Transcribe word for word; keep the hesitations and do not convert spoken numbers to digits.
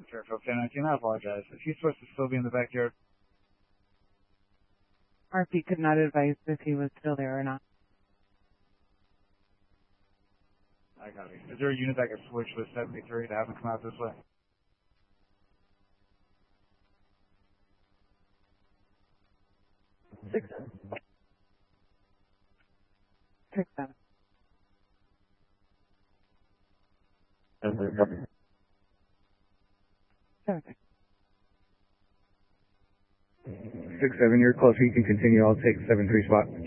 Fairfield ten nineteen, I apologize. Is he supposed to still be in the backyard? R P could not advise if he was still there or not. I got it. Is there a unit that can switch with seventy-three to have him come out this way? Six seven. Six seven. Seven. Six seven, you're close. You can continue. I'll take seven three spot.